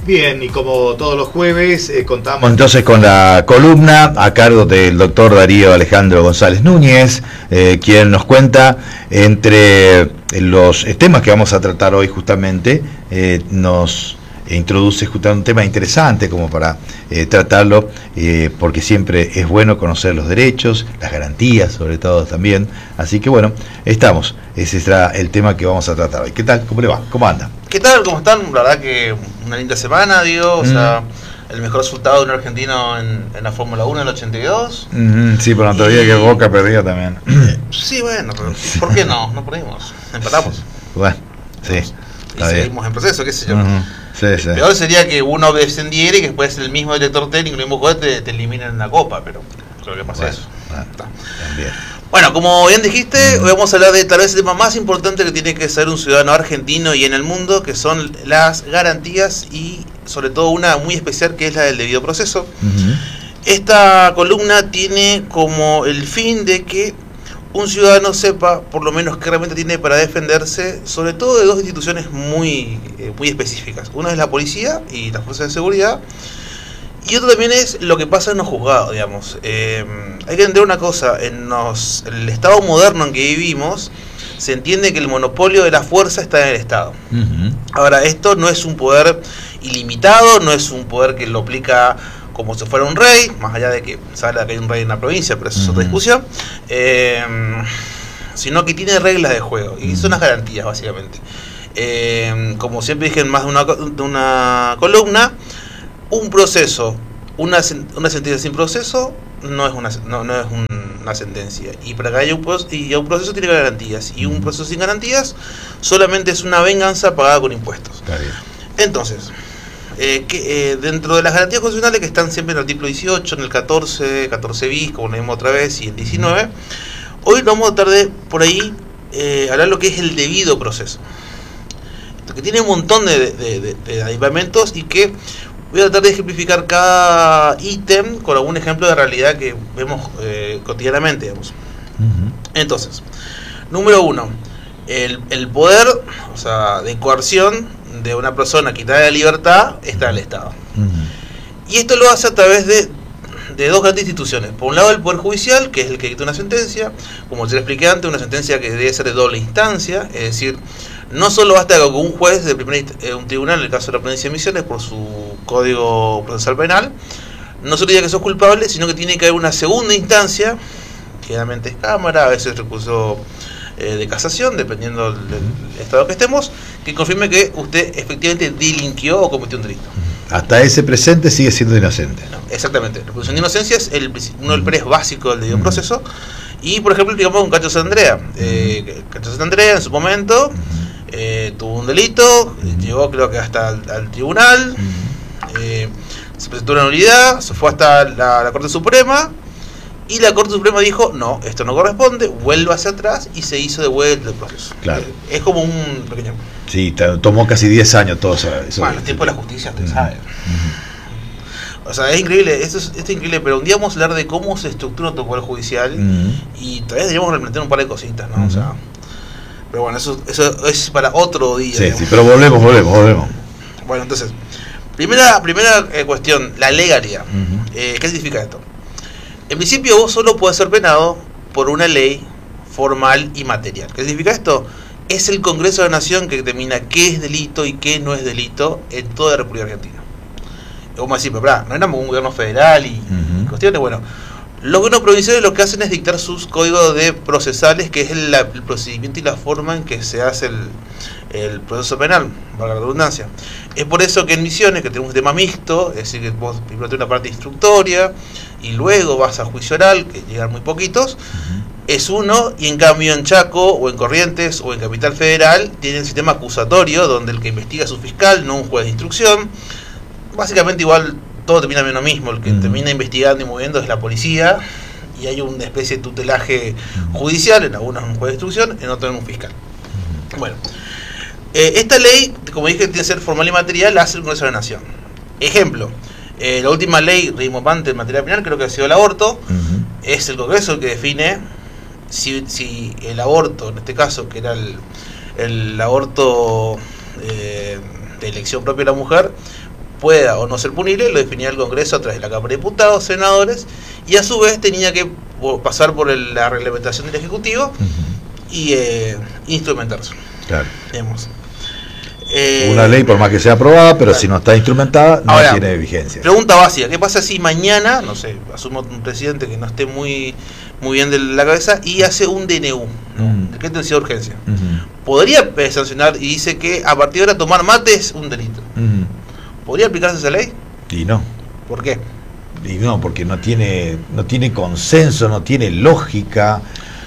Bien, y como todos los jueves contamos entonces con la columna a cargo del doctor Darío Alejandro González Núñez, quien nos cuenta entre los temas que vamos a tratar hoy justamente, nos introduce justamente un tema interesante como para tratarlo, porque siempre es bueno conocer los derechos, las garantías sobre todo también, así que bueno, ese será el tema que vamos a tratar hoy. ¿Qué tal? ¿Cómo le va? ¿Cómo anda? ¿Qué tal? ¿Cómo están? La verdad que una linda semana, digo, o sea, el mejor resultado de un argentino en la Fórmula 1 en el 82. Sí, por la teoría que Boca perdió también. Sí, bueno, pero ¿por qué no? No perdimos, empatamos. Bueno, sí. Y seguimos en proceso, qué sé yo. Sí, sí. Peor sería que uno descendiera y que después el mismo director técnico, el mismo jugador te eliminen en la Copa, pero creo que pasa eso. Bueno, como bien dijiste, hoy vamos a hablar de tal vez el tema más importante que tiene que ser un ciudadano argentino y en el mundo, que son las garantías y sobre todo una muy especial que es la del debido proceso. Esta columna tiene como el fin de que un ciudadano sepa por lo menos qué herramienta tiene para defenderse, sobre todo de dos instituciones muy específicas. Una es la policía y las fuerzas de seguridad, y otro también es lo que pasa en los juzgados, digamos. Hay que entender una cosa, en el Estado moderno en que vivimos, se entiende que el monopolio de la fuerza está en el Estado. Ahora, esto no es un poder ilimitado, no es un poder que lo aplica como si fuera un rey, más allá de que se habla de que hay un rey en una provincia, pero eso es otra discusión, sino que tiene reglas de juego, y son las garantías, básicamente. Como siempre dije en más de una columna, un proceso, una sentencia sin proceso no es una sentencia, y para que haya un proceso tiene garantías, y un proceso sin garantías solamente es una venganza pagada con impuestos. Entonces, dentro de las garantías constitucionales que están siempre en el artículo 18, en el 14 bis, como lo vimos otra vez, y el 19, hoy vamos a tratar de, por ahí, hablar lo que es el debido proceso, que tiene un montón de aditamentos y que voy a tratar de ejemplificar cada ítem con algún ejemplo de realidad que vemos cotidianamente, digamos. Entonces, número 1, el poder, o sea, de coerción de una persona quitada de la libertad está en el Estado. Y esto lo hace a través de dos grandes instituciones. Por un lado, el Poder Judicial, que es el que dicta una sentencia, como se le expliqué antes, una sentencia que debe ser de doble instancia, es decir, no solo basta que un juez de un tribunal, en el caso de la provincia de Misiones, por su Código Procesal Penal, no solo diga que sos culpable, sino que tiene que haber una segunda instancia, generalmente es Cámara, a veces recurso de casación, dependiendo del estado que estemos, que confirme que usted efectivamente delinquió o cometió un delito. Hasta ese presente sigue siendo inocente. No, exactamente. La presunción de inocencia es uno del preés básico del debido proceso. Y, por ejemplo, digamos con Cacho Santandrea. Cacho Santandrea en su momento tuvo un delito, llegó creo que hasta al tribunal, se presentó una nulidad, se fue hasta la Corte Suprema, y la Corte Suprema dijo, no, esto no corresponde, vuelva hacia atrás, y se hizo de vuelta el proceso. Claro. Es como un pequeño... Sí, tomó casi 10 años todo eso. Bueno, el tiempo de la justicia, usted sabe. O sea, es increíble, esto es increíble, pero un día vamos a hablar de cómo se estructura nuestro poder judicial, y todavía deberíamos replantear un par de cositas, ¿no? O sea, pero bueno, eso es para otro día. Sí, sí, pero volvemos. Bueno, entonces, primera cuestión, la legalidad. ¿Qué significa esto? En principio vos solo podés ser penado por una ley formal y material. ¿Qué significa esto? Es el Congreso de la Nación que determina qué es delito y qué no es delito en toda la República Argentina. Vamos a decir, pero no éramos un gobierno federal y cuestiones, bueno. Los gobiernos provinciales lo que hacen es dictar sus códigos de procesales, que es el procedimiento y la forma en que se hace el proceso penal, valga la redundancia. Es por eso que en Misiones, que tenemos un tema mixto, es decir, que vos primero tenés una parte instructoria y luego vas a juicio oral, que llegan muy poquitos, es uno, y en cambio en Chaco, o en Corrientes, o en Capital Federal, tienen el sistema acusatorio, donde el que investiga es un fiscal, no un juez de instrucción. Básicamente igual todo termina en lo mismo, el que termina investigando y moviendo es la policía, y hay una especie de tutelaje judicial, en algunos un juez de instrucción, en otros en un fiscal. Bueno, esta ley, como dije, tiene que ser formal y material, la hace el Congreso de la Nación. Ejemplo, la última ley rimbombante en materia penal, creo que ha sido el aborto, es el Congreso el que define si el aborto, en este caso, que era el aborto de elección propia de la mujer, pueda o no ser punible lo definía el Congreso a través de la Cámara de Diputados, senadores, y a su vez tenía que pasar por la reglamentación del Ejecutivo y instrumentarse. Claro. Digamos. Una ley, por más que sea aprobada, pero claro. si no está instrumentada, no Ahora, tiene vigencia. Pregunta básica: ¿qué pasa si mañana, no sé, asumo un presidente que no esté muy bien de la cabeza y hace un DNU, ¿no? Decreto de necesidad de urgencia? ¿Podría sancionar y dice que a partir de ahora tomar mate es un delito? ¿Podría aplicarse esa ley? Y no. ¿Por qué? Y no, porque no tiene consenso, no tiene lógica.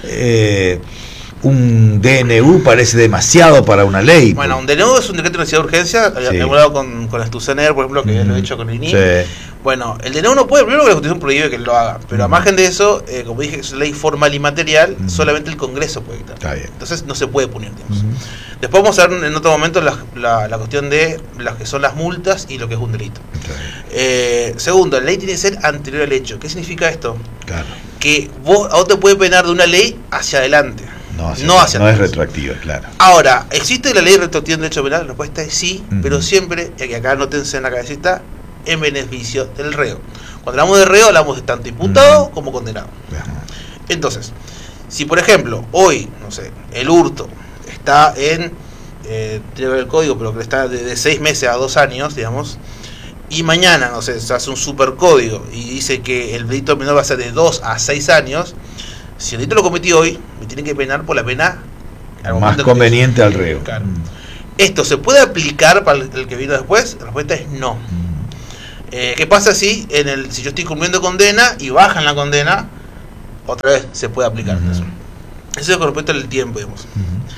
Un DNU parece demasiado para una ley. Bueno, un DNU es un decreto de necesidad de urgencia. Sí. He hablado con Stusener, por ejemplo, que lo he hecho con el INI. Sí. Bueno, el DNU no puede, primero que la Constitución prohíbe que lo haga, pero a margen de eso, como dije, es ley formal y material, solamente el Congreso puede dictar. Está bien. Entonces no se puede punir, digamos. Después vamos a ver en otro momento la cuestión de las que son las multas y lo que es un delito. Segundo, la ley tiene que ser anterior al hecho. ¿Qué significa esto? Claro. Que a vos te puede penar de una ley hacia adelante. No hacia es atrás. retroactiva, claro. Ahora, ¿existe la ley retroactiva en derecho penal? La respuesta es sí, pero siempre, y acá anótense en la cabecita, en beneficio del reo. Cuando hablamos de reo, hablamos de tanto imputado como condenado. Entonces, si por ejemplo, hoy, no sé, el hurto está en, tiene que ver el código, pero que está de 6 meses a 2 años, digamos, y mañana, no sé, se hace un supercódigo y dice que el delito menor va a ser de 2 a 6 años, si el delito lo cometí hoy, me tienen que penar por la pena más conveniente al reo. Claro. ¿Esto se puede aplicar para el que vino después? La respuesta es no. ¿Qué pasa si si yo estoy cumpliendo condena y bajan la condena? Otra vez se puede aplicar eso. Eso es con respecto al tiempo, digamos.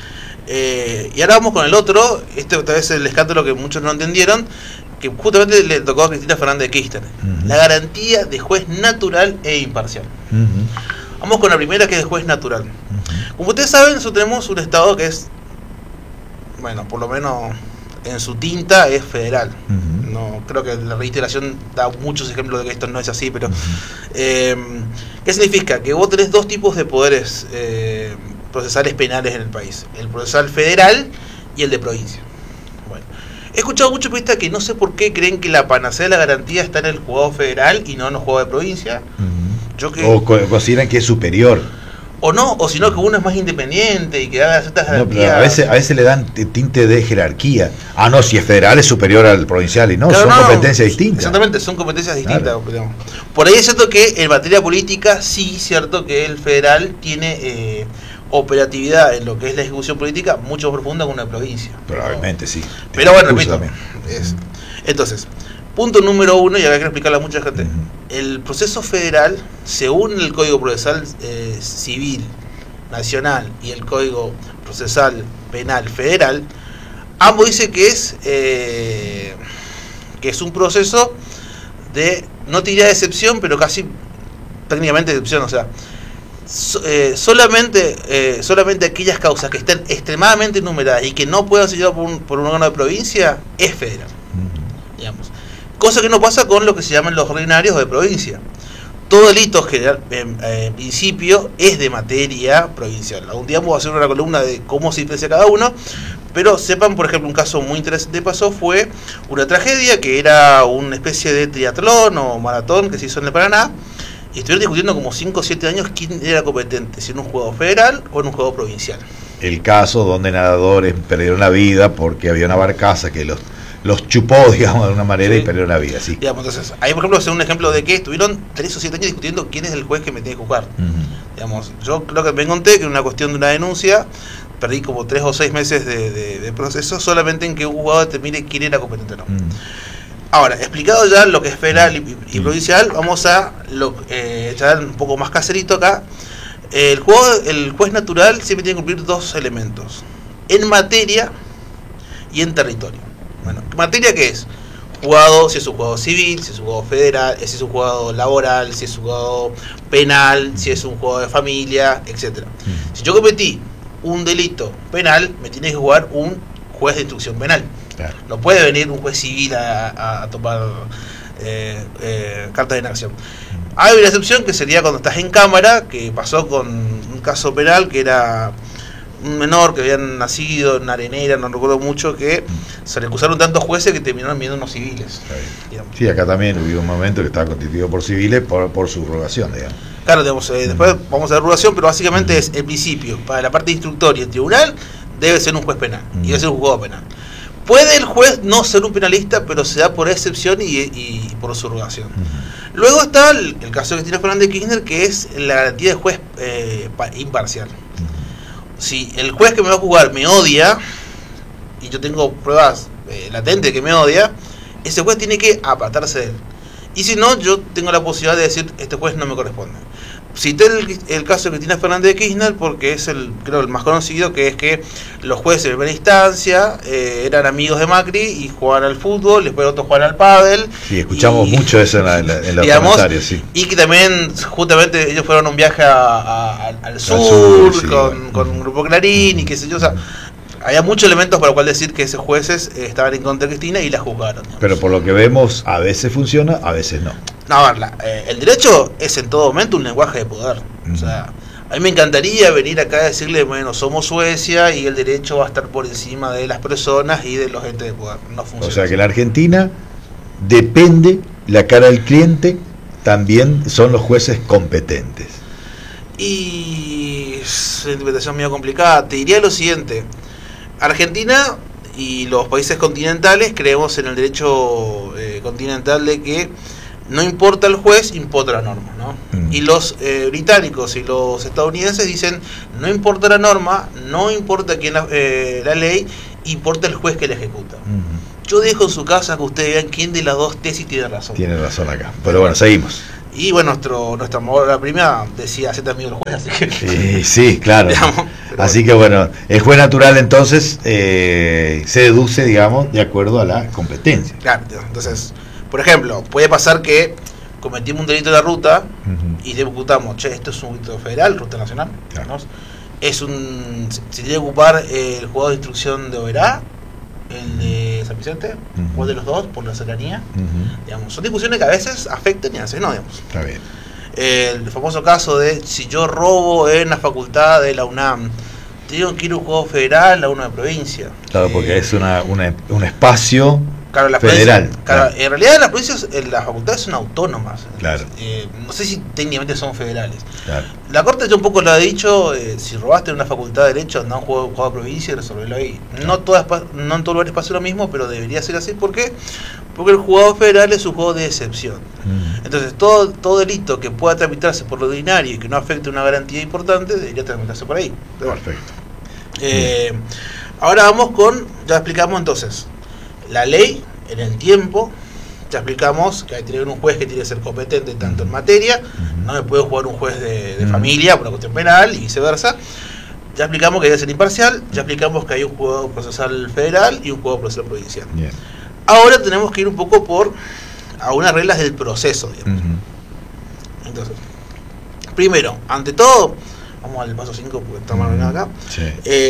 Y ahora vamos con el otro. Este tal vez es el escándalo que muchos no entendieron, que justamente le tocó a Cristina Fernández de Kirchner. La garantía de juez natural e imparcial. Vamos con la primera, que es de juez natural. Como ustedes saben, nosotros tenemos un estado que es, bueno, por lo menos en su tinta es federal. No creo que la legislación da muchos ejemplos de que esto no es así, pero ¿qué significa? Que vos tenés 2 tipos de poderes procesales penales en el país: el procesal federal y el de provincia. Bueno, he escuchado muchos periodistas que no sé por qué creen que la panacea de la garantía está en el juzgado federal y no en los juzgados de provincia. O consideran que es superior. O no, o sino que uno es más independiente y que haga ciertas garantías. No, pero a veces le dan tinte de jerarquía. No, si es federal es superior al provincial, y no, claro, son competencias distintas. Exactamente, son competencias distintas. Claro. Por ahí es cierto que en materia política, sí, cierto que el federal tiene operatividad en lo que es la ejecución política mucho más profunda que una provincia. Probablemente sí. Pero bueno, repito. Entonces, punto número 1, y acá quiero explicarle a mucha gente. El proceso federal, según el Código Procesal Civil Nacional y el Código Procesal Penal Federal, ambos dicen que es un proceso de, no te diría de excepción, pero casi técnicamente de excepción. O sea, solamente aquellas causas que estén extremadamente enumeradas y que no puedan ser llevadas por un órgano de provincia es federal, digamos. Cosa que no pasa con lo que se llaman los ordinarios de provincia. Todo delito general, en principio, es de materia provincial. Algún día vamos a hacer una columna de cómo se diferencia cada uno, pero sepan, por ejemplo, un caso muy interesante pasó, fue una tragedia que era una especie de triatlón o maratón que se hizo en el Paraná, y estuvieron discutiendo como 5 o 7 años quién era competente, si en un juego federal o en un juego provincial. El caso donde nadadores perdieron la vida porque había una barcaza que los chupó, digamos, de una manera, y perdieron la vida, sí. Digamos, entonces, ahí por ejemplo es un ejemplo de que estuvieron 3 o 7 años discutiendo quién es el juez que me tiene que juzgar. Digamos, yo creo que me encontré que en una cuestión de una denuncia perdí como 3 o 6 meses de proceso solamente en que un juzgado determine quién era competente o no. Ahora, explicado ya lo que es federal y provincial, vamos a ya un poco más caserito acá. El juez natural siempre tiene que cumplir 2 elementos: en materia y en territorio. Bueno, ¿materia qué es? Juzgado, si es un juzgado civil, si es un juzgado federal, si es un juzgado laboral, si es un juzgado penal, si es un juzgado de familia, etcétera. Si yo cometí un delito penal, me tiene que jugar un juez de instrucción penal. Claro. No puede venir un juez civil a tomar cartas de inacción. Hay una excepción que sería cuando estás en cámara, que pasó con un caso penal que era un menor que habían nacido en Arenera, no recuerdo mucho, que se le acusaron tantos jueces que terminaron viendo unos civiles. Sí, acá también hubo un momento que estaba constituido por civiles por subrogación, digamos. Claro, digamos, después vamos a la regulación, pero básicamente es el principio. Para la parte instructoria y el tribunal debe ser un juez penal y debe ser un juzgado penal. Puede el juez no ser un penalista, pero se da por excepción y por subrogación. Luego está el caso de Cristina Fernández de Kirchner, que es la garantía de juez imparcial. Si el juez que me va a juzgar me odia, y yo tengo pruebas latentes de que me odia, ese juez tiene que apartarse de él. Y si no, yo tengo la posibilidad de decir, este juez no me corresponde. Cité el caso de Cristina Fernández de Kirchner porque es creo el más conocido, que es que los jueces de primera instancia eran amigos de Macri y jugaban al fútbol, después otros jugaban al pádel. Sí, escuchamos mucho eso en los comentarios, sí. Y que también justamente ellos fueron a un viaje al sur, sí, con un grupo Clarín y qué sé yo, o sea, había muchos elementos para los cuales decir que esos jueces estaban en contra de Cristina y la juzgaron, digamos. Pero por lo que vemos, a veces funciona, a veces no. No, a ver, el derecho es en todo momento un lenguaje de poder. O sea, a mí me encantaría venir acá a decirle, bueno, somos Suecia y el derecho va a estar por encima de las personas y de los entes de poder. No funciona. O sea, que la Argentina depende, la cara del cliente, también son los jueces competentes. Y es una interpretación medio complicada. Te diría lo siguiente. Argentina y los países continentales creemos en el derecho continental de que no importa el juez, importa la norma, ¿no? Y los británicos y los estadounidenses dicen, no importa la norma, no importa quién la ley, importa el juez que la ejecuta. Yo dejo en su casa que ustedes vean quién de las dos tesis tiene razón. Tiene razón acá, pero bueno, seguimos. Y bueno, nuestra la primera decía, hacete amigo del juez, así que... Sí, claro. Digamos, así que bueno, el juez natural entonces se deduce, digamos, de acuerdo a la competencia. Claro, entonces... Por ejemplo, puede pasar que cometimos un delito de la ruta y le ejecutamos, esto es un delito federal, ruta nacional, claro. Se tiene que ocupar el juzgado de instrucción de Oberá, el de San Vicente, o de los dos, por la cercanía. Digamos, son discusiones que a veces afectan y a veces no, digamos. Está bien. El famoso caso de si yo robo en la facultad de la UNAM, tengo que ir a un juzgado federal a una provincia. Claro, porque es un espacio... Claro, la federal. Claro, en realidad las provincias, las facultades son autónomas. Claro. No sé si técnicamente son federales. Claro. La Corte ya un poco lo ha dicho, si robaste en una facultad de Derecho, anda a un juego de provincia y resolverlo ahí. Claro. No en todos lugares pasa lo mismo, pero debería ser así. ¿Por qué? Porque el juzgado federal es un juego de excepción. Entonces, todo delito que pueda tramitarse por lo ordinario y que no afecte una garantía importante, debería tramitarse por ahí. Pero perfecto. Ahora vamos ya explicamos entonces la ley en el tiempo, ya explicamos que hay que tener un juez que tiene que ser competente tanto en materia, no me puede jugar un juez de familia por una cuestión penal y viceversa. Ya explicamos que debe ser imparcial, ya explicamos que hay un juzgado procesal federal y un juzgado procesal provincial. Bien. Ahora tenemos que ir un poco a unas reglas del proceso, digamos. Entonces, primero, ante todo, vamos al paso 5 porque estamos hablando acá. Sí.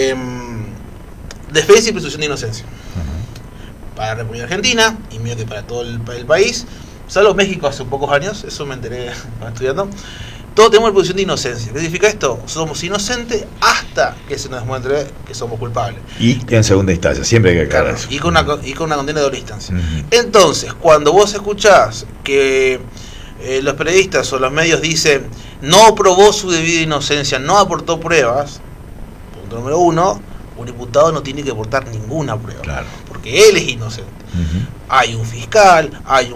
Defensa y presunción de inocencia. Para la República Argentina, y medio que para todo el país, salvo México hace pocos años, eso me enteré estudiando, todos tenemos la presunción de inocencia. ¿Qué significa esto? Somos inocentes hasta que se nos demuestre que somos culpables. Y en segunda instancia, siempre hay que aclarar eso. Y con una condena de doble instancia. Entonces, cuando vos escuchás que los periodistas o los medios dicen no probó su debida inocencia, no aportó pruebas, punto número 1, un imputado no tiene que aportar ninguna prueba, claro, porque él es inocente. Hay un fiscal,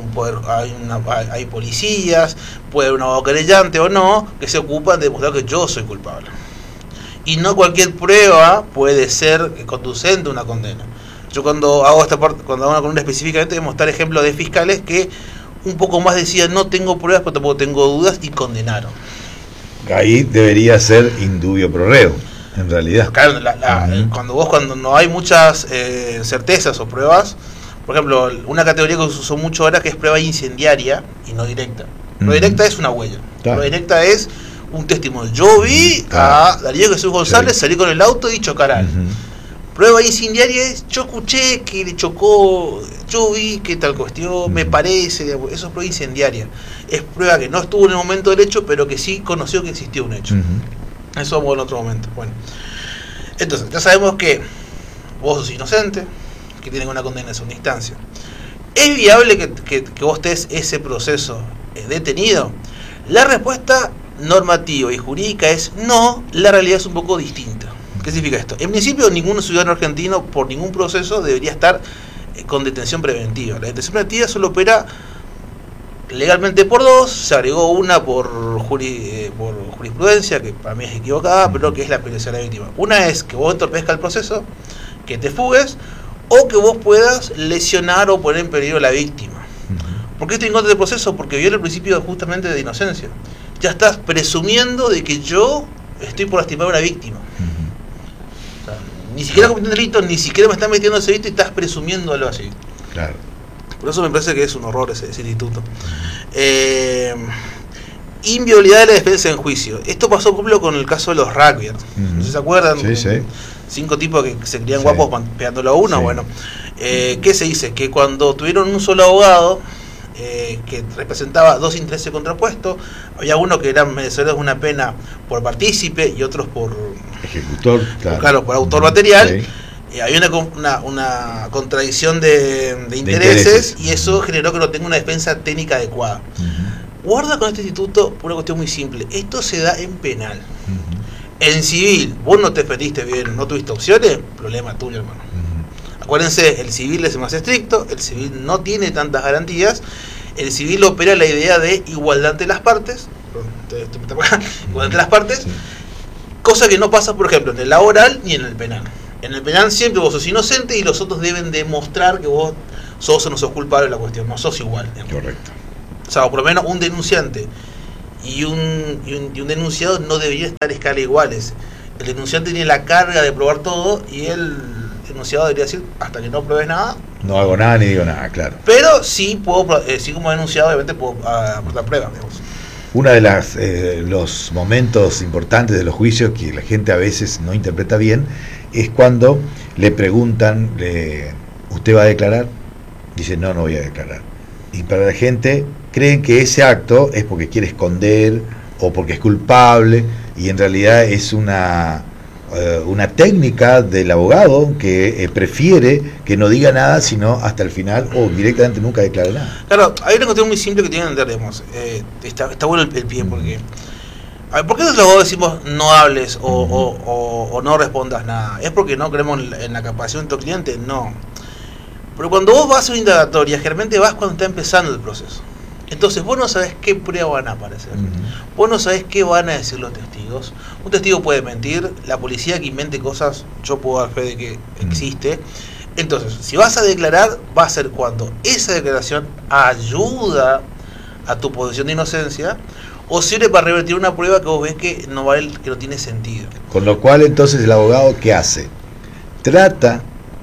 hay policías, puede haber un abogado querellante o no, que se ocupan de demostrar que yo soy culpable. Y no cualquier prueba puede ser conducente a una condena. Yo cuando hago esta parte, cuando hago una condena específicamente, voy a mostrar ejemplos de fiscales que un poco más decían no tengo pruebas, pero tampoco tengo dudas, y condenaron. Ahí debería ser indubio pro reo, en realidad. Claro, cuando no hay muchas certezas o pruebas, por ejemplo, una categoría que se usó mucho ahora, que es prueba incendiaria y no directa. Prueba directa es una huella. Claro. Prueba directa es un testimonio. Yo vi a Darío Jesús González salir con el auto y chocar a alguien. Prueba incendiaria es yo escuché que le chocó, yo vi que tal cuestión, me parece, eso es prueba incendiaria. Es prueba que no estuvo en el momento del hecho, pero que sí conoció que existió un hecho. Eso vamos en otro momento. Bueno, Entonces, ya sabemos que vos sos inocente, que tienen una condena en segunda instancia. ¿Es viable que vos estés ese proceso detenido? La respuesta normativa y jurídica es no, la realidad es un poco distinta. ¿Qué significa esto? En principio, ningún ciudadano argentino por ningún proceso debería estar con detención preventiva. La detención preventiva solo opera legalmente por dos, se agregó una por jurisprudencia, que para mí es equivocada, pero que es la penalización de la víctima. Una es que vos entorpezcas el proceso, que te fugues, o que vos puedas lesionar o poner en peligro a la víctima. ¿Por qué estoy en contra del proceso? Porque viola el principio justamente de inocencia. Ya estás presumiendo de que yo estoy por lastimar a una víctima. O sea, ni siquiera cometiendo un delito, ni siquiera me estás metiendo ese delito y estás presumiéndolo así. Claro. Por eso me parece que es un horror ese instituto. Inviolabilidad de la defensa en juicio. Esto pasó, por ejemplo, con el caso de los rugbyers. ¿No se acuerdan? Sí, sí. 5 tipos que se creían guapos pegándolo a uno. Sí. Bueno, ¿qué se dice? Que cuando tuvieron un solo abogado que representaba dos intereses contrapuestos, había uno que eran merecedores de una pena por partícipe y otros por ejecutor, claro, por autor material. Sí. Había una contradicción de intereses y eso generó que no tenga una defensa técnica adecuada. Guarda con este instituto por una cuestión muy simple. Esto se da en penal. En civil, vos no te defendiste bien, no tuviste opciones, problema tuyo, hermano. Acuérdense, el civil es más estricto, el civil no tiene tantas garantías, el civil opera la idea de igualdad entre las partes, igualdad entre las partes, cosa que no pasa, por ejemplo, en el laboral ni en el penal. En el penal siempre vos sos inocente y los otros deben demostrar que vos sos o no sos culpable de la cuestión, no sos igual. Correcto. O sea, por lo menos un denunciante y un denunciado no deberían estar a escala iguales. El denunciante tiene la carga de probar todo y el denunciado debería decir, hasta que no pruebes nada, no hago nada ni digo nada, claro. Pero sí puedo, sí como denunciado, obviamente puedo aportar pruebas, digamos. Una de los momentos importantes de los juicios que la gente a veces no interpreta bien es cuando le preguntan, ¿usted va a declarar? Dice, no voy a declarar. Y para la gente creen que ese acto es porque quiere esconder o porque es culpable, y en realidad es una técnica del abogado que prefiere que no diga nada sino hasta el final o directamente nunca declare nada. Claro, hay una cuestión muy simple que tienen que entender, digamos. Está bueno el pie, porque a ver, ¿por qué los abogados decimos no hables o no respondas nada? ¿Es porque no creemos en la capacidad de nuestro cliente? No. Pero cuando vos vas a hacer una indagatoria, generalmente vas cuando está empezando el proceso. Entonces vos no sabés qué pruebas van a aparecer. Vos no sabés qué van a decir los testigos. Un testigo puede mentir, la policía que invente cosas, yo puedo dar fe de que existe. Entonces, si vas a declarar, va a ser cuando esa declaración ayuda a tu posición de inocencia o sirve para revertir una prueba que vos ves que no vale, que no tiene sentido. Con lo cual, entonces, el abogado, ¿qué hace? Trata,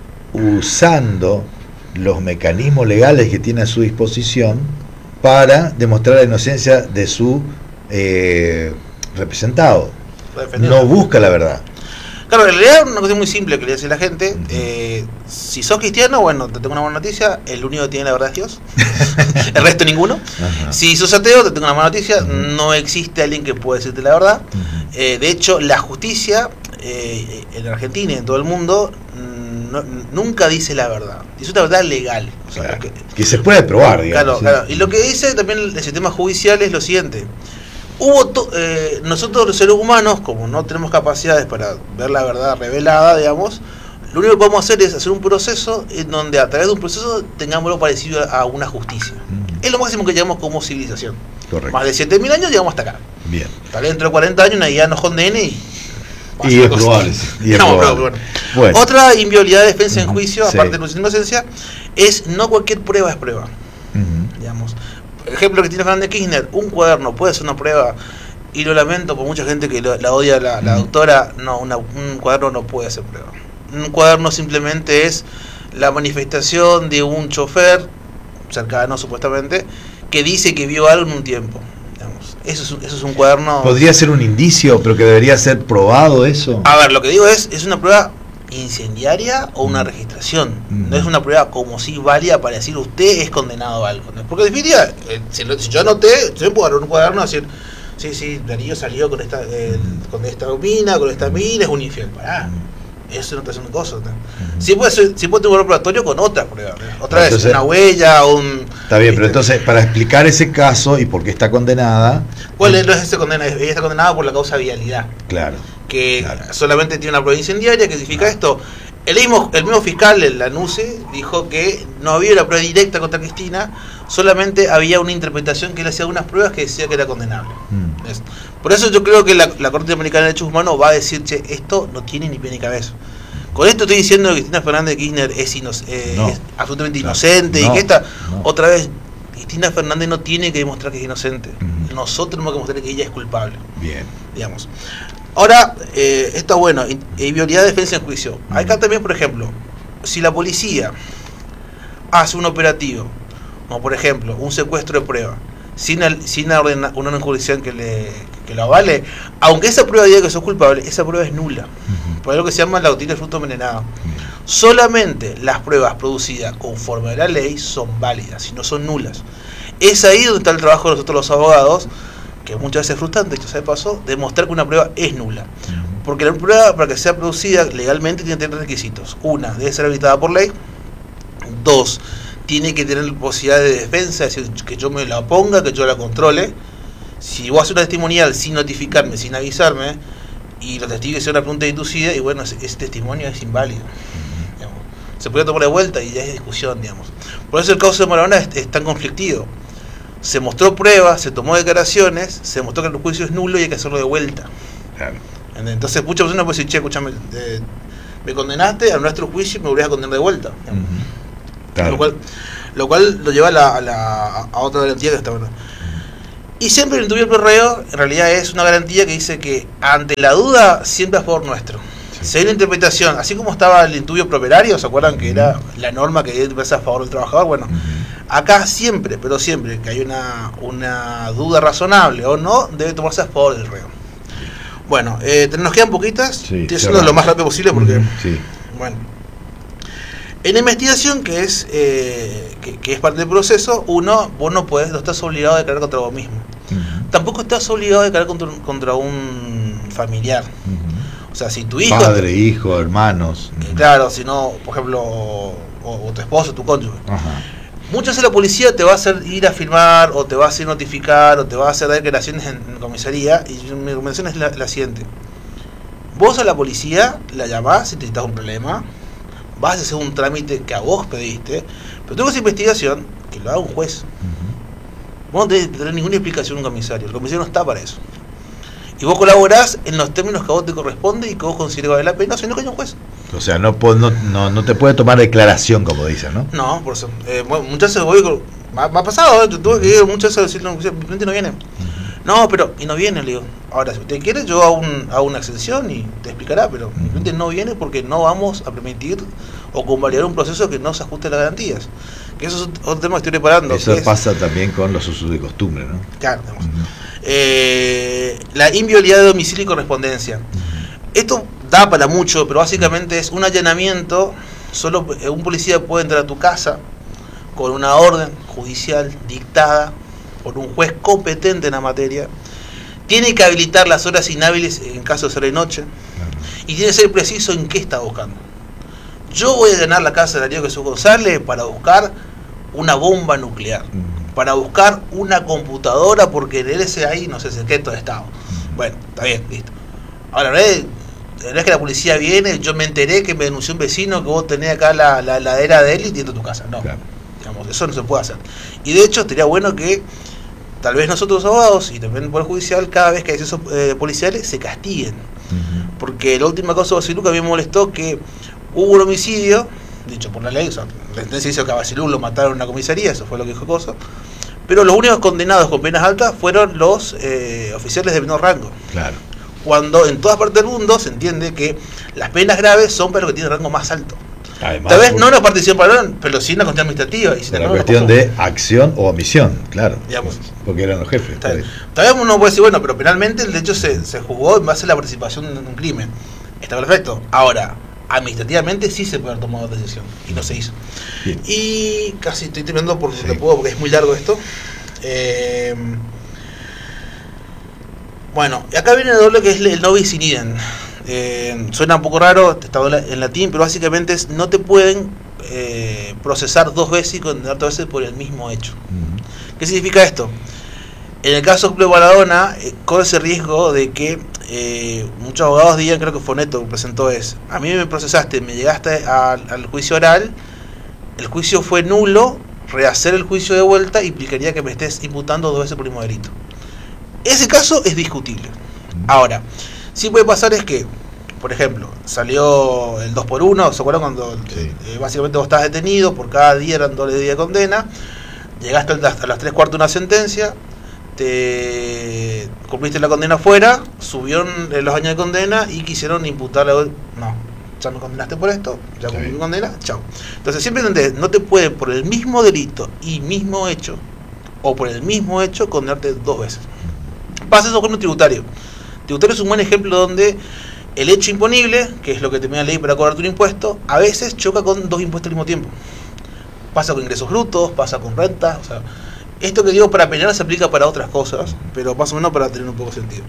usando los mecanismos legales que tiene a su disposición, para demostrar la inocencia de su representado. No busca la verdad. Claro, en realidad es una cuestión muy simple que le dice a la gente. Si sos cristiano, bueno, te tengo una buena noticia, el único que tiene la verdad es Dios. El resto ninguno. Si sos ateo, te tengo una buena noticia, no existe alguien que pueda decirte la verdad. De hecho, la justicia en Argentina y en todo el mundo nunca dice la verdad, dice una verdad legal, o sea, claro, que se puede probar, digamos. Claro. Y lo que dice también el sistema judicial es lo siguiente: nosotros los seres humanos, como no tenemos capacidades para ver la verdad revelada, digamos, lo único que podemos hacer es hacer un proceso en donde a través de un proceso tengamos lo parecido a una justicia. Es lo máximo que llegamos como civilización. Correcto. Más de 7.000 años llegamos hasta acá. Bien. Tal vez dentro de 40 años nadie nos condene y es probable. Bueno. Otra inviolabilidad de defensa en juicio, aparte de la inocencia, es no cualquier prueba es prueba. Digamos, el ejemplo que tiene Fernández Kirchner, un cuaderno puede ser una prueba, y lo lamento por mucha gente que la odia la doctora. No, un cuaderno no puede ser prueba. Un cuaderno simplemente es la manifestación de un chofer cercano, supuestamente, que dice que vio algo en un tiempo. Eso es un cuaderno. ¿Podría ser un indicio, pero que debería ser probado eso? A ver, lo que digo es una prueba incendiaria o una registración. No es una prueba como si válida para decir usted es condenado a algo. Porque en definitiva, si yo anoté, yo puedo dar un cuaderno y decir, sí, Darío salió con esta mina, es un infiel. Pará. Eso no te hace una cosa. Sí puede tener un laboratorio con otras pruebas. Otra vez, entonces, una huella, un... Está bien, pero entonces, para explicar ese caso y por qué está condenada... ¿Cuál no es ese condena? Ella está condenada por la causa vialidad. Claro. Que solamente tiene una prueba incendiaria. ¿Qué significa esto? El mismo fiscal, el Lanusse, dijo que no había una prueba directa contra Cristina, solamente había una interpretación que él hacía algunas pruebas que decía que era condenable. Por eso yo creo que la Corte Interamericana de Derechos Humanos va a decir, che, esto no tiene ni pie ni cabeza. Con esto estoy diciendo que Cristina Fernández de Kirchner es absolutamente inocente y que otra vez, Cristina Fernández no tiene que demostrar que es inocente. Nosotros tenemos que demostrar que ella es culpable. Bien. Digamos. Ahora, esto es bueno, inviolabilidad de defensa en juicio. Acá también, por ejemplo, si la policía hace un operativo, como por ejemplo, un secuestro de prueba, sin una orden judicial que lo avale, aunque esa prueba diga que sos culpable, esa prueba es nula. Por lo que se llama la doctrina del fruto envenenado. Solamente las pruebas producidas conforme a la ley son válidas, si no son nulas. Es ahí donde está el trabajo de nosotros los abogados, que muchas veces es frustrante, esto se pasó, demostrar que una prueba es nula. Porque la prueba, para que sea producida legalmente, tiene que tener requisitos. Una, debe ser habilitada por ley. Dos, tiene que tener posibilidad de defensa, es decir, que yo me la ponga, que yo la controle. Si vos haces una testimonial sin notificarme, sin avisarme, y los testigos hicieron una pregunta inducida, y bueno, ese testimonio es inválido. Digamos. Se puede tomar de vuelta y ya es discusión, digamos. Por eso el caso de Maradona es tan conflictivo. Se mostró pruebas, se tomó declaraciones, se demostró que el juicio es nulo y hay que hacerlo de vuelta. Claro. Entonces muchas personas pueden decir, che, escúchame, me condenaste a nuestro juicio y me volvés a condenar de vuelta. Claro. Lo cual lo lleva a otra garantía que está buena. Y siempre el indubio pro reo en realidad es una garantía que dice que ante la duda siempre a favor nuestro. Si hay una interpretación, así como estaba el indubio properario, ¿se acuerdan que era la norma que debe ser a favor del trabajador? Bueno, acá siempre, pero siempre que hay una duda razonable o no, debe tomarse a favor del reo. Bueno, nos quedan poquitas, estoy haciendo lo más rápido posible porque... Bueno, en la investigación que es parte del proceso, vos no estás obligado a declarar contra vos mismo. Tampoco estás obligado a declarar contra un familiar. O sea, si tu hijo... Padre, hijo, hermanos. Claro, si no, por ejemplo, o tu esposo, tu cónyuge. Muchas veces la policía te va a hacer ir a firmar, o te va a hacer notificar, o te va a hacer dar declaraciones en comisaría, y mi recomendación es la siguiente. Vos a la policía la llamás si necesitas un problema, vas a hacer un trámite que a vos pediste, pero tú esa investigación que lo haga un juez. Vos no tenés que tener ninguna explicación un comisario. El comisario no está para eso. Y vos colaborás en los términos que a vos te corresponde y que vos consideres que vale la pena, sino que hay un juez. O sea, no te puede tomar declaración, como dicen, ¿no? No, por eso. Muchas veces me ha pasado, yo tuve que ir muchas veces a decirle, mi cliente no viene. No, pero, y no viene, le digo. Ahora, si usted quiere, yo hago una exención y te explicará, pero mi cliente no viene porque no vamos a permitir o convalidar un proceso que no se ajuste a las garantías. Que eso es otro tema que estoy preparando. Eso pasa también con los usos de costumbre, ¿no? Claro, la inviolabilidad de domicilio y correspondencia. Esto da para mucho, pero básicamente es un allanamiento. Solo un policía puede entrar a tu casa con una orden judicial dictada por un juez competente en la materia. Tiene que habilitar las horas inhábiles en caso de ser de noche. Y tiene que ser preciso en qué está buscando. Yo voy a allanar la casa de Darío Jesús González para buscar una bomba nuclear, para buscar una computadora porque en ese ahí no sé secreto de estado. Bueno, está bien, listo. Ahora, no es que la policía viene, yo me enteré que me denunció un vecino que vos tenés acá la heladera de él y tiene tu casa. No, digamos, eso no se puede hacer. Y de hecho, sería bueno que tal vez nosotros los abogados y también el Poder Judicial, cada vez que hay excesos policiales, se castiguen. Porque la última cosa de Basilú que a mí me molestó que hubo un homicidio, dicho por la ley, o sea, la sentencia hizo que a Basilú lo mataron en una comisaría, eso fue lo que dijo Cosa, pero los únicos condenados con penas altas fueron los oficiales de menor rango. Claro. Cuando en todas partes del mundo se entiende que las penas graves son para los que tienen rango más alto. Además, tal vez no una participación para pero sí una cuestión administrativa. Y una cuestión de acción o omisión, claro. Digamos, porque eran los jefes. Tal vez uno puede decir, bueno, pero penalmente el hecho se juzgó en base a la participación en un crimen. Está perfecto. Ahora, administrativamente sí se puede haber tomado decisión y no se hizo. Bien. Y casi estoy terminando por donde puedo porque es muy largo esto. Bueno, acá viene el doble que es el no bis in idem. Suena un poco raro, está en latín, pero básicamente es no te pueden procesar 2 veces y condenar 2 veces por el mismo hecho. ¿Qué significa esto? En el caso de Maradona, corre ese riesgo de que muchos abogados digan, creo que fue Neto que presentó a mí me procesaste, me llegaste al juicio oral, el juicio fue nulo, rehacer el juicio de vuelta implicaría que me estés imputando 2 veces por el mismo delito. Ese caso es discutible. Ahora, sí puede pasar es que, por ejemplo, salió el 2x1, ¿se acuerdan cuando básicamente vos estabas detenido, por cada día eran doble día de condena, llegaste hasta las 3/4 de una sentencia, te cumpliste la condena afuera, subieron los años de condena y quisieron imputarle, no, ya me condenaste por esto, ya cumplí mi condena, chao. Entonces siempre entendés, no te pueden por el mismo delito y mismo hecho, o por el mismo hecho, condenarte 2 veces. Pasa eso con un tributario. Tributario es un buen ejemplo donde el hecho imponible, que es lo que termina la ley para cobrarte un impuesto, a veces choca con 2 impuestos al mismo tiempo. Pasa con ingresos brutos, pasa con renta, o sea, esto que digo para penal se aplica para otras cosas, pero más o menos para tener un poco de sentido.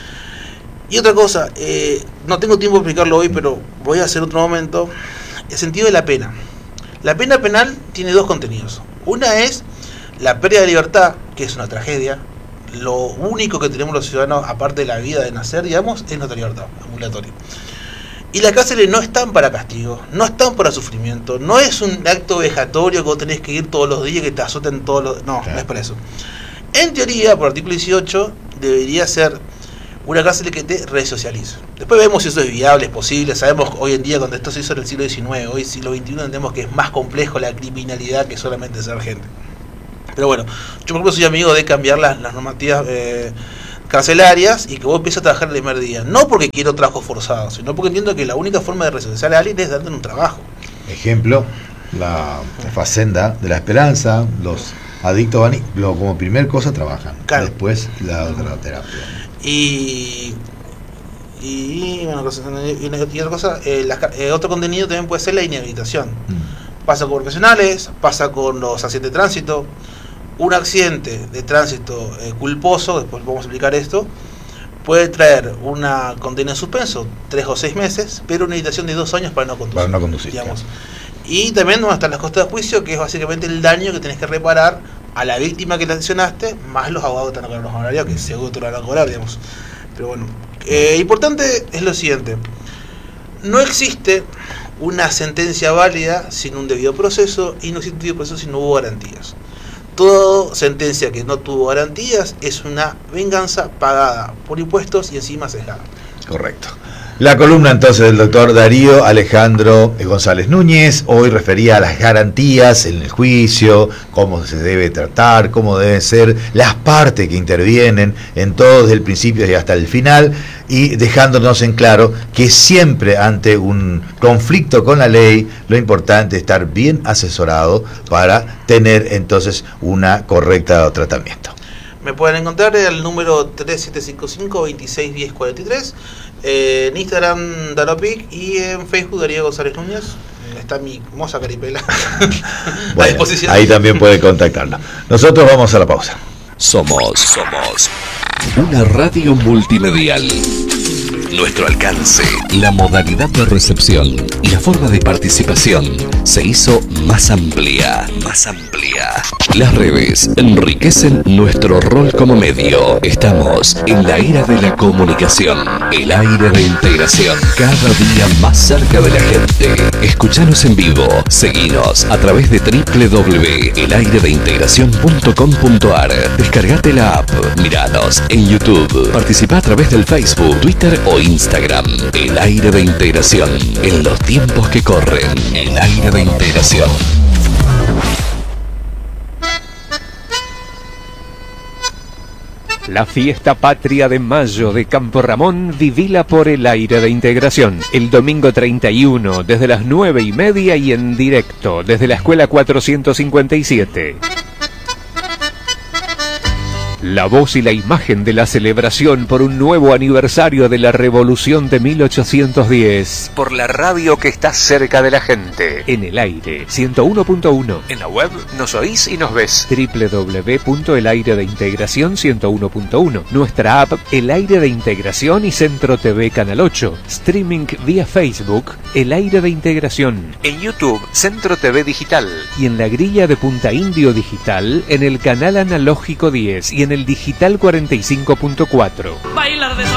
Y otra cosa, no tengo tiempo de explicarlo hoy, pero voy a hacer otro momento. El sentido de la pena. La pena penal tiene 2 contenidos. Una es la pérdida de libertad, que es una tragedia. Lo único que tenemos los ciudadanos, aparte de la vida de nacer, digamos, es nuestra libertad ambulatoria. Y las cárceles no están para castigo, no están para sufrimiento, no es un acto vejatorio que vos tenés que ir todos los días, que te azoten todos los... No, no es para eso. En teoría, por artículo 18, debería ser una cárcel que te resocialice. Después vemos si eso es viable, es posible. Sabemos hoy en día, cuando esto se hizo en el siglo XIX, hoy siglo XXI, entendemos que es más complejo la criminalidad que solamente ser gente. Pero bueno, yo por ejemplo soy amigo de cambiar las normativas carcelarias y que vos empieces a trabajar el primer día. No porque quiero trabajo forzado, sino porque entiendo que la única forma de resocializar a alguien es darle un trabajo. Ejemplo, la facenda de la esperanza, los adictos van como primer cosa trabajan, claro. Después la otra terapia. Y otra cosa, otro contenido también puede ser la inhabilitación. Pasa con profesionales, pasa con los accidentes de tránsito. Un accidente de tránsito culposo, después vamos a explicar esto, puede traer una condena en suspenso, 3 o 6 meses, pero una inhabilitación de 2 años para no conducir. Digamos. Claro. Y también donde están las costas de juicio, que es básicamente el daño que tenés que reparar a la víctima que lesionaste, más los abogados que te van a cobrar los honorarios, que seguro te lo van a cobrar, digamos. Pero bueno, importante es lo siguiente: no existe una sentencia válida sin un debido proceso, y no existe un debido proceso si no hubo garantías. Toda sentencia que no tuvo garantías es una venganza pagada por impuestos y encima sesgada. Correcto. La columna entonces del doctor Darío Alejandro González Núñez hoy refería a las garantías en el juicio, cómo se debe tratar, cómo deben ser las partes que intervienen en todo desde el principio y hasta el final, y dejándonos en claro que siempre ante un conflicto con la ley lo importante es estar bien asesorado para tener entonces una correcta tratamiento. Me pueden encontrar al número 3755-261043, en Instagram Daropic y en Facebook Darío González Núñez. Está mi hermosa caripela bueno, a disposición. Ahí también puede contactarla. Nosotros vamos a la pausa. Somos una radio multimedial. Nuestro alcance, la modalidad de recepción y la forma de participación se hizo más amplia. Las redes enriquecen nuestro rol como medio. Estamos en la era de la comunicación, el aire de integración, cada día más cerca de la gente. Escuchanos en vivo, seguinos a través de www.elayredeintegracion.com.ar. Descargate la app, miranos en YouTube, participá a través del Facebook, Twitter o Instagram. El aire de integración, en los tiempos que corren. El aire de integración. La fiesta patria de mayo de Campo Ramón, vivila por el aire de integración. El domingo 31, desde las 9:30 y en directo, desde la Escuela 457. La voz y la imagen de la celebración por un nuevo aniversario de la Revolución de 1810. Por la radio que está cerca de la gente. En el aire, 101.1. En la web nos oís y nos ves. www.elayredeintegracion101.1. Nuestra app El Aire de Integración y Centro TV Canal 8. Streaming vía Facebook El Aire de Integración. En YouTube Centro TV Digital. Y en la grilla de Punta Indio Digital en el canal analógico 10 y en el digital 45.4.